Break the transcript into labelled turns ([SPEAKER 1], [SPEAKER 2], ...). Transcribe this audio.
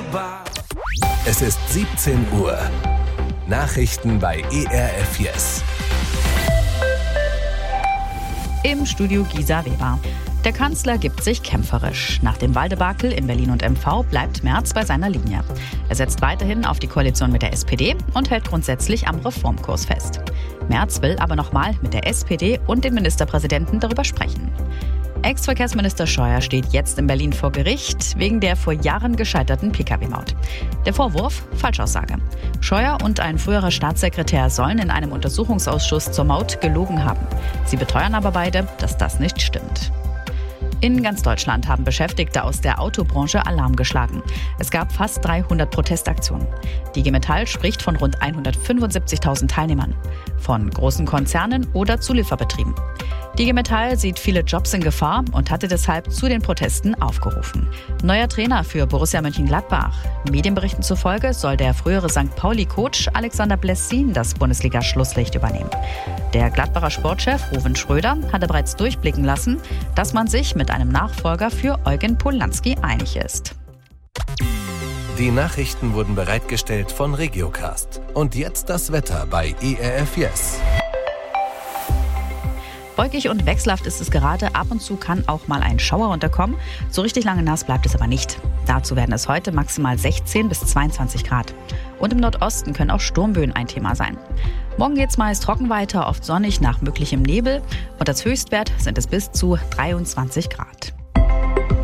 [SPEAKER 1] Es ist 17 Uhr. Nachrichten bei ERF Yes.
[SPEAKER 2] Im Studio Gisa Weber. Der Kanzler gibt sich kämpferisch. Nach dem Wahldebakel in Berlin und MV bleibt Merz bei seiner Linie. Er setzt weiterhin auf die Koalition mit der SPD und hält grundsätzlich am Reformkurs fest. Merz will aber nochmal mit der SPD und dem Ministerpräsidenten darüber sprechen. Ex-Verkehrsminister Scheuer steht jetzt in Berlin vor Gericht wegen der vor Jahren gescheiterten Pkw-Maut. Der Vorwurf? Falschaussage. Scheuer und ein früherer Staatssekretär sollen in einem Untersuchungsausschuss zur Maut gelogen haben. Sie beteuern aber beide, dass das nicht stimmt. In ganz Deutschland haben Beschäftigte aus der Autobranche Alarm geschlagen. Es gab fast 300 Protestaktionen. Die IG Metall spricht von rund 175.000 Teilnehmern. Von großen Konzernen oder Zulieferbetrieben. Die IG Metall sieht viele Jobs in Gefahr und hatte deshalb zu den Protesten aufgerufen. Neuer Trainer für Borussia Mönchengladbach. Medienberichten zufolge soll der frühere St. Pauli-Coach Alexander Blessin das Bundesliga-Schlusslicht übernehmen. Der Gladbacher Sportchef Ruven Schröder hatte bereits durchblicken lassen, dass man sich mit einem Nachfolger für Eugen Polanski einig ist.
[SPEAKER 1] Die Nachrichten wurden bereitgestellt von Regiocast. Und jetzt das Wetter bei ERF Yes.
[SPEAKER 2] Wolkig und wechselhaft ist es gerade. Ab und zu kann auch mal ein Schauer unterkommen. So richtig lange nass bleibt es aber nicht. Dazu werden es heute maximal 16 bis 22 Grad. Und im Nordosten können auch Sturmböen ein Thema sein. Morgen geht es meist trocken weiter, oft sonnig nach möglichem Nebel. Und als Höchstwert sind es bis zu 23 Grad.